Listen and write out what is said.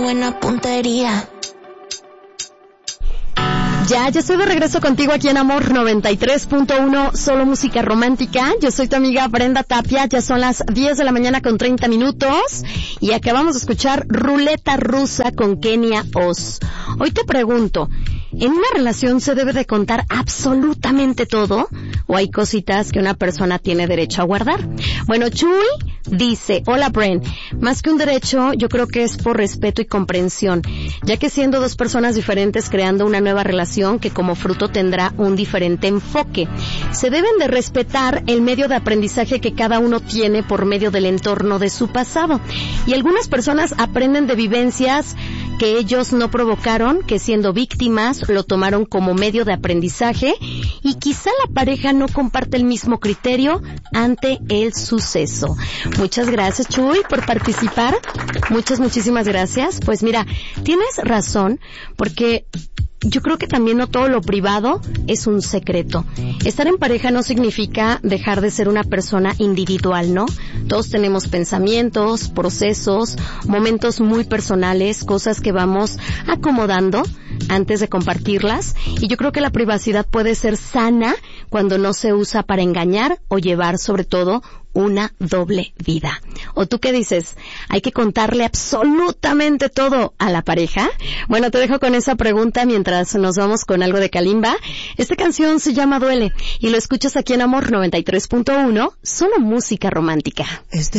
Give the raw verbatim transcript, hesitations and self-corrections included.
buena puntería. Ya, ya estoy de regreso contigo aquí en Amor noventa y tres punto uno, solo música romántica. Yo soy tu amiga Brenda Tapia, ya son las diez de la mañana con treinta minutos y acabamos de escuchar Ruleta Rusa con Kenia Oz. Hoy te pregunto, ¿en una relación se debe de contar absolutamente todo o hay cositas que una persona tiene derecho a guardar? Bueno, Chuy dice, hola Bren, más que un derecho yo creo que es por respeto y comprensión, ya que siendo dos personas diferentes creando una nueva relación que como fruto tendrá un diferente enfoque. Se deben de respetar el medio de aprendizaje que cada uno tiene por medio del entorno de su pasado. Y algunas personas aprenden de vivencias que ellos no provocaron, que siendo víctimas lo tomaron como medio de aprendizaje y quizá la pareja no comparte el mismo criterio ante el suceso. Muchas gracias, Chuy, por participar. Muchas, muchísimas gracias. Pues mira, tienes razón, porque yo creo que también no todo lo privado es un secreto. Estar en pareja no significa dejar de ser una persona individual, ¿no? Todos tenemos pensamientos, procesos, momentos muy personales, cosas que vamos acomodando antes de compartirlas. Y yo creo que la privacidad puede ser sana cuando no se usa para engañar o llevar, sobre todo, una doble vida. ¿O tú qué dices? ¿Hay que contarle absolutamente todo a la pareja? Bueno, te dejo con esa pregunta mientras nos vamos con algo de Kalimba. Esta canción se llama Duele y lo escuchas aquí en Amor noventa y tres punto uno, solo música romántica. Este